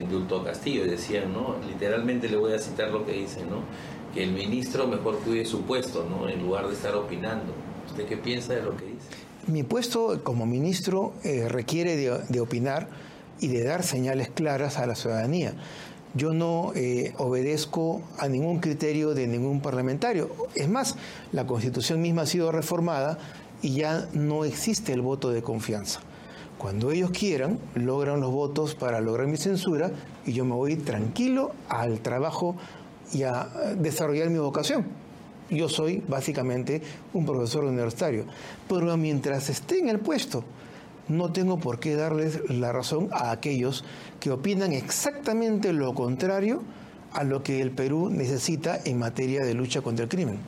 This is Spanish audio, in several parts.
indulto a Castillo, y decían, ¿no? Literalmente le voy a citar lo que dice, ¿no? Que el ministro mejor cuide su puesto, ¿no? En lugar de estar opinando. ¿Usted qué piensa de lo que dice? Mi puesto como ministro requiere de opinar y de dar señales claras a la ciudadanía. Yo no obedezco a ningún criterio de ningún parlamentario. Es más, la Constitución misma ha sido reformada y ya no existe el voto de confianza. Cuando ellos quieran, logran los votos para lograr mi censura y yo me voy tranquilo al trabajo y a desarrollar mi vocación. Yo soy básicamente un profesor universitario, pero mientras esté en el puesto, no tengo por qué darles la razón a aquellos que opinan exactamente lo contrario a lo que el Perú necesita en materia de lucha contra el crimen.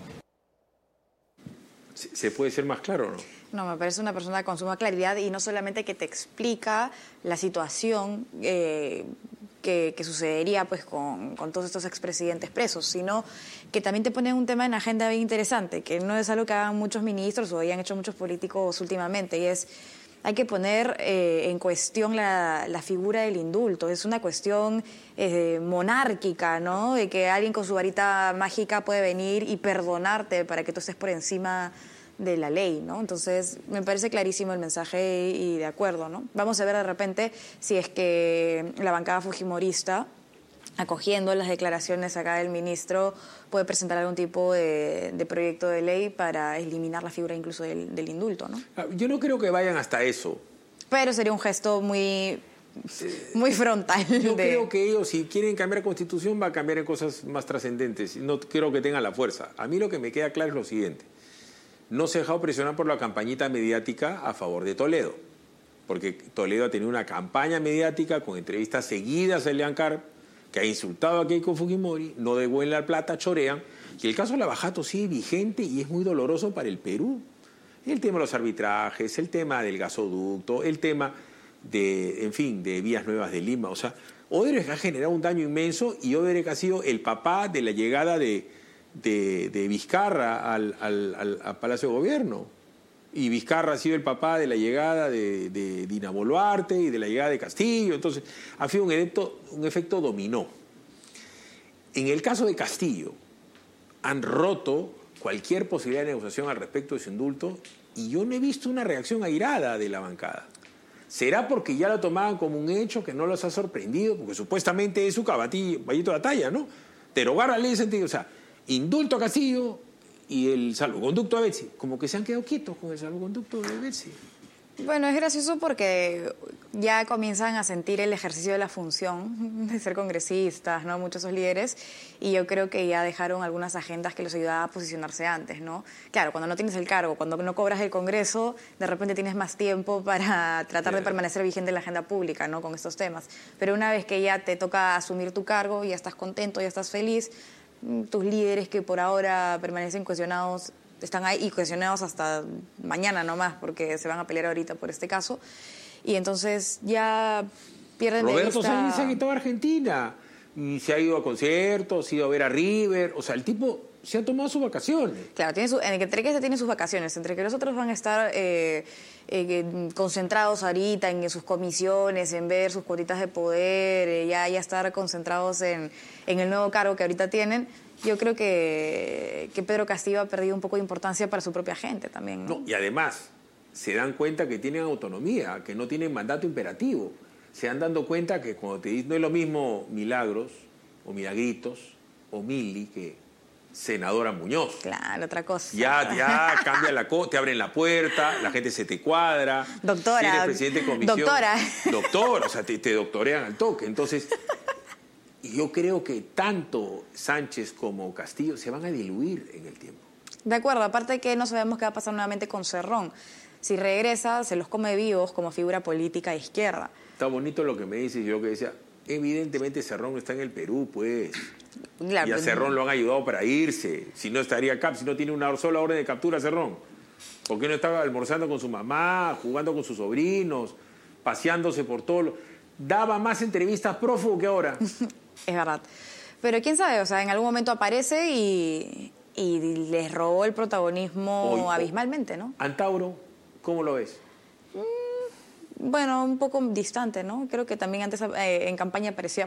¿Se puede ser más claro o no? No, me parece una persona con suma claridad y no solamente que te explica la situación que sucedería pues con todos estos expresidentes presos, sino que también te pone un tema en agenda bien interesante, que no es algo que hagan muchos ministros o hayan hecho muchos políticos últimamente, y es: hay que poner en cuestión la figura del indulto. Es una cuestión monárquica, ¿no? De que alguien con su varita mágica puede venir y perdonarte para que tú estés por encima de la ley, ¿no? Entonces, me parece clarísimo el mensaje y de acuerdo, ¿no? Vamos a ver de repente si es que la bancada fujimorista, acogiendo las declaraciones acá del ministro, puede presentar algún tipo de proyecto de ley para eliminar la figura incluso del indulto, ¿no? Yo no creo que vayan hasta eso. Pero sería un gesto muy frontal. Yo creo que ellos, si quieren cambiar la Constitución, va a cambiar en cosas más trascendentes. No creo que tengan la fuerza. A mí lo que me queda claro es lo siguiente: no se ha dejado presionar por la campañita mediática a favor de Toledo, porque Toledo ha tenido una campaña mediática con entrevistas seguidas a Elian Carp, que ha insultado a Keiko Fujimori, no devuelven la plata, chorean, y el caso de Lavajato sigue vigente y es muy doloroso para el Perú. El tema de los arbitrajes, el tema del gasoducto, el tema de Vías Nuevas de Lima. O sea, Odebrecht ha generado un daño inmenso y Odebrecht ha sido el papá de la llegada de Vizcarra al Palacio de Gobierno. Y Vizcarra ha sido el papá de la llegada de Dina Boluarte y de la llegada de Castillo. Entonces, ha sido un efecto dominó. En el caso de Castillo, han roto cualquier posibilidad de negociación al respecto de su indulto y yo no he visto una reacción airada de la bancada. ¿Será porque ya lo tomaban como un hecho que no los ha sorprendido? Porque supuestamente es su caballito de batalla, ¿no? Derogar la ley en sentido, o sea, indulto a Castillo y el salvoconducto a Betsy. Como que se han quedado quietos con el salvoconducto de Betsy. Bueno, es gracioso porque ya comienzan a sentir el ejercicio de la función de ser congresistas, ¿no? Muchos de esos líderes, y yo creo que ya dejaron algunas agendas que los ayudaban a posicionarse antes, ¿no? Claro, cuando no tienes el cargo, cuando no cobras el Congreso, de repente tienes más tiempo para tratar de permanecer vigente en la agenda pública, ¿no? Con estos temas. Pero una vez que ya te toca asumir tu cargo, ya estás contento, ya estás feliz, tus líderes que por ahora permanecen cuestionados están ahí y cuestionados hasta mañana nomás, porque se van a pelear ahorita por este caso, y entonces ya pierden de vista... Roberto Sáenz se ha quitado a Argentina y se ha ido a conciertos, se ha ido a ver a River, o sea, el tipo se ha tomado sus vacaciones. Claro, entre que se tiene sus vacaciones, entre que los otros van a estar concentrados ahorita en sus comisiones, en ver sus cuotitas de poder, ya estar concentrados en el nuevo cargo que ahorita tienen. Yo creo que Pedro Castillo ha perdido un poco de importancia para su propia gente también, ¿no? Y además se dan cuenta que tienen autonomía, que no tienen mandato imperativo. Se dan dando cuenta que cuando te dicen, no es lo mismo Milagros o Milagritos o Mili que senadora Muñoz. Claro, otra cosa. Ya cambia la cosa, te abren la puerta, la gente se te cuadra. Doctora. Si eres presidente de comisión. Doctora. Doctor, o sea, te doctorean al toque. Entonces... Y yo creo que tanto Sánchez como Castillo se van a diluir en el tiempo. De acuerdo, aparte que no sabemos qué va a pasar nuevamente con Cerrón. Si regresa, se los come vivos como figura política de izquierda. Está bonito lo que me dices, yo lo que decía, evidentemente Cerrón no está en el Perú, pues. Claro, y a Cerrón lo han ayudado para irse. Si no estaría acá, si no tiene una sola orden de captura Cerrón. ¿Por qué no estaba almorzando con su mamá, jugando con sus sobrinos, paseándose por todo? Daba más entrevistas prófugo que ahora. Es verdad. Pero quién sabe, o sea, en algún momento aparece y les robó el protagonismo abismalmente, ¿no? Antauro, ¿cómo lo ves? Bueno, un poco distante, ¿no? Creo que también antes en campaña parecía